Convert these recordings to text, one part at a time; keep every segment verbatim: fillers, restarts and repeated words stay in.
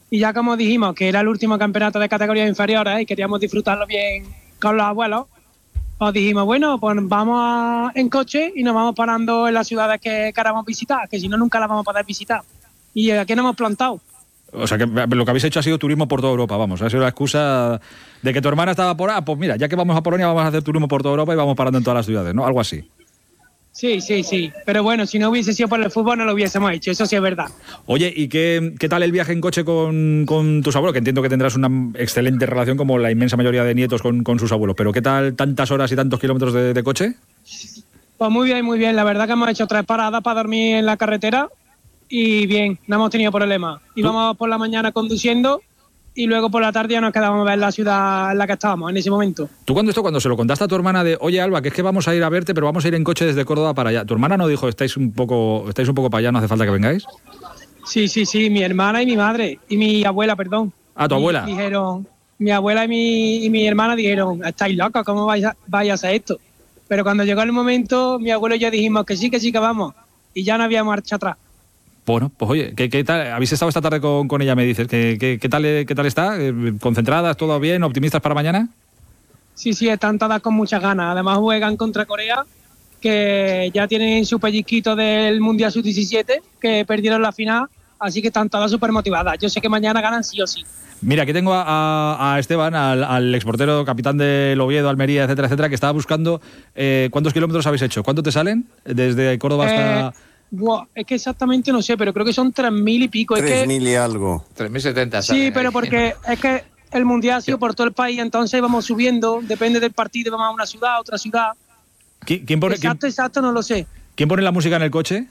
Y ya como dijimos que era el último campeonato de categorías inferiores y queríamos disfrutarlo bien con los abuelos, pues dijimos, bueno, pues vamos a, en coche y nos vamos parando en las ciudades que queramos visitar, que si no nunca las vamos a poder visitar. Y aquí nos hemos plantado. O sea, que lo que habéis hecho ha sido turismo por toda Europa, vamos. Ha sido la excusa de que tu hermana estaba por ahí. Pues mira, ya que vamos a Polonia, vamos a hacer turismo por toda Europa y vamos parando en todas las ciudades, ¿no? Algo así. Sí, sí, sí. Pero bueno, si no hubiese sido por el fútbol, no lo hubiésemos hecho. Eso sí es verdad. Oye, ¿y qué, qué tal el viaje en coche con, con tus abuelos? Que entiendo que tendrás una excelente relación como la inmensa mayoría de nietos con, con sus abuelos. Pero ¿qué tal tantas horas y tantos kilómetros de, de coche? Pues muy bien, muy bien. La verdad que hemos hecho tres paradas para dormir en la carretera y bien, no hemos tenido problemas. Íbamos por la mañana conduciendo y luego por la tarde ya nos quedábamos a ver la ciudad en la que estábamos en ese momento. ¿Tú cuando esto, cuando se lo contaste a tu hermana de, oye Alba, que es que vamos a ir a verte, pero vamos a ir en coche desde Córdoba para allá? ¿Tu hermana no dijo, estáis un poco, estáis un poco para allá, no hace falta que vengáis? Sí, sí, sí, mi hermana y mi madre, y mi abuela, perdón. Ah, tu abuela. Y dijeron, mi abuela y mi, y mi hermana dijeron, estáis locos, ¿cómo vais a, vais a hacer esto? Pero cuando llegó el momento, mi abuelo y yo dijimos que sí, que sí, que vamos. Y ya no había marcha atrás. Bueno, pues oye, ¿qué, qué tal? ¿Habéis estado esta tarde con, con ella, me dices? ¿Qué, qué, qué, tal, ¿Qué tal está? ¿Concentradas? ¿Todo bien? ¿Optimistas para mañana? Sí, sí, están todas con muchas ganas. Además juegan contra Corea, que ya tienen su pellizquito del Mundial sub diecisiete, que perdieron la final, así que están todas súper motivadas. Yo sé que mañana ganan sí o sí. Mira, aquí tengo a, a, a Esteban, al, al exportero, capitán del Oviedo, Almería, etcétera, etcétera, que estaba buscando eh, ¿cuántos kilómetros habéis hecho? ¿Cuánto te salen? Desde Córdoba hasta... Eh, wow, es que exactamente no sé, pero creo que son tres mil y pico. Tres mil es que... y algo. tres mil setenta. Sí, pero porque es que el Mundial ha sido por todo el país, entonces vamos subiendo, depende del partido, vamos a una ciudad, a otra ciudad. ¿Quién, quién pone, exacto, quién, exacto, no lo sé. ¿Quién pone la música en el coche?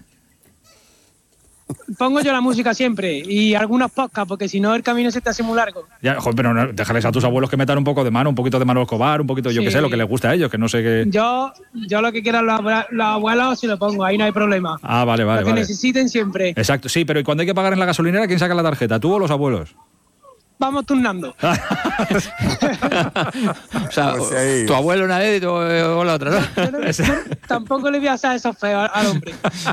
Pongo yo la música siempre y algunos podcasts, porque si no el camino se te hace muy largo. Ya, joder, pero no, déjales a tus abuelos que metan un poco de mano, un poquito de Manolo Escobar, un poquito, yo Sí. qué sé, lo que les gusta a ellos, que no sé qué... Yo, yo lo que quieran los, abue- los abuelos, si lo pongo, ahí no hay problema. Ah, vale, vale, Lo que vale. necesiten siempre. Exacto, sí, pero ¿y cuando hay que pagar en la gasolinera, quién saca la tarjeta? ¿Tú o los abuelos? Vamos turnando. O sea, O sea, ahí- tu abuelo una vez y tu abuelo la otra, ¿no? Yo no- no- tampoco le voy a hacer eso feo al, al hombre.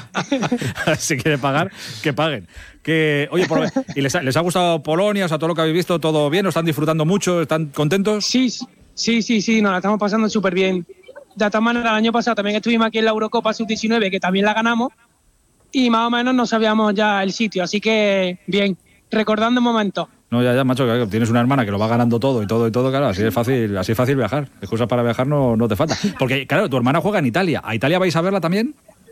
Si quiere pagar, que paguen. Que, oye, por- ¿y les ha, les ha gustado Polonia? O sea, todo lo que habéis visto, ¿todo bien? ¿Lo están disfrutando mucho? ¿Están contentos? Sí, sí, sí, sí, nos la estamos pasando súper bien. De todas maneras, el año pasado también estuvimos aquí en la Eurocopa sub diecinueve, que también la ganamos, y más o menos no sabíamos ya el sitio, así que bien, recordando momentos. No, ya, ya, macho, que tienes una hermana que lo va ganando todo y todo y todo, claro, así es fácil, así es fácil viajar. Excusas para viajar no, no te falta. Porque, claro, tu hermana juega en Italia. ¿A Italia vais a verla también?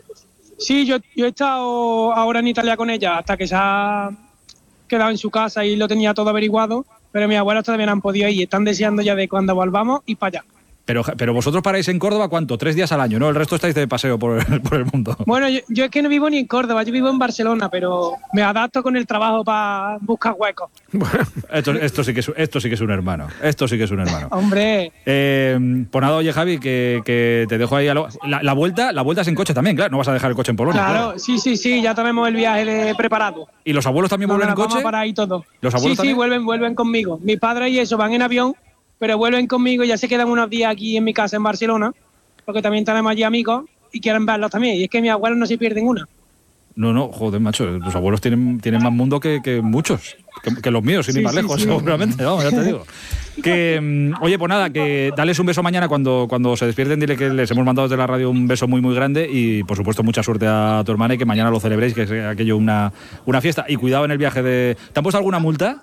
Sí, yo, yo he estado ahora en Italia con ella hasta que se ha quedado en su casa y lo tenía todo averiguado, pero mis abuelos todavía no han podido ir, están deseando ya de cuando volvamos ir para allá. Pero, pero vosotros paráis en Córdoba, ¿cuánto? Tres días al año, ¿no? El resto estáis de paseo por el, por el mundo. Bueno, yo, yo es que no vivo ni en Córdoba, yo vivo en Barcelona, pero me adapto con el trabajo para buscar huecos. Esto, esto, sí que es, esto sí que es un hermano. Esto sí que es un hermano. Hombre, Eh, pues nada, oye, Javi, que, que te dejo ahí. A lo, la, la vuelta la vuelta es en coche también, claro. No vas a dejar el coche en Polonia. claro, sí, sí, sí, ya tenemos el viaje de- preparado. ¿Y los abuelos también No, vuelven en nos vamos coche? a parar ahí todo. ¿Los abuelos sí, también? sí, vuelven, vuelven conmigo. Mis padres y eso van en avión, pero vuelven conmigo y ya se quedan unos días aquí en mi casa en Barcelona, porque también tenemos allí amigos y quieren verlos también. Y es que mis abuelos no se pierden una. No, no, joder, macho. Los abuelos tienen, tienen más mundo que, que muchos. Que, que los míos, sin Sí, ir más sí, lejos, sí. seguramente. Vamos, ya te digo. Que, mm, oye, pues nada, que dales un beso mañana cuando, cuando se despierten. Dile que les hemos mandado desde la radio un beso muy, muy grande. Y, por supuesto, mucha suerte a tu hermana y que mañana lo celebréis, que sea aquello una, una fiesta. Y cuidado en el viaje de... ¿Te han puesto alguna multa?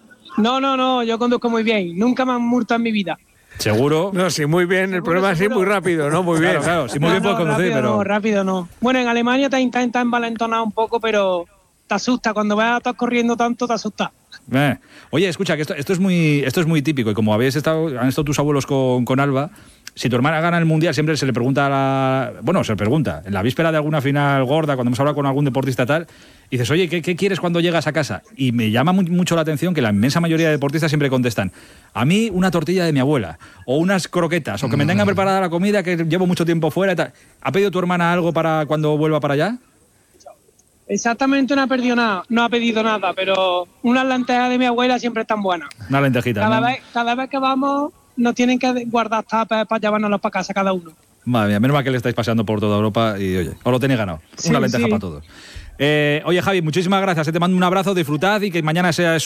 No, no, no, yo conduzco muy bien. Nunca me han multado en mi vida. Seguro. No, sí, muy bien. El problema es ir muy rápido, ¿no? Muy bien. Claro, claro. Sí, muy bien No, puedes no, conducir, rápido pero... no, rápido no. Bueno, en Alemania te intentas envalentonar un poco, pero te asusta. Cuando vas a estar corriendo tanto, te asusta. Eh. Oye, escucha, que esto, esto, es muy, esto es muy típico y como habéis estado, han estado tus abuelos con, con Alba, si tu hermana gana el Mundial siempre se le pregunta a la... Bueno, se le pregunta, en la víspera de alguna final gorda, cuando hemos hablado con algún deportista tal, y dices, oye, ¿qué, qué quieres cuando llegas a casa? Y me llama mu- mucho la atención que la inmensa mayoría de deportistas siempre contestan, a mí una tortilla de mi abuela, o unas croquetas, o que me tengan preparada la comida que llevo mucho tiempo fuera y tal. ¿Ha pedido tu hermana algo para cuando vuelva para allá? Exactamente, no ha perdido nada, no ha pedido nada, pero unas lentejas de mi abuela siempre están buenas. Una lentejita, Cada ¿no? vez, cada vez que vamos, nos tienen que guardar tapas para llevárnoslos para casa cada uno. Madre mía, menos mal que le estáis paseando por toda Europa y, oye, os lo tenéis ganado. Sí, Una lenteja sí. para todos. Eh, oye, Javi, muchísimas gracias. Te mando un abrazo, disfrutad y que mañana sea eso.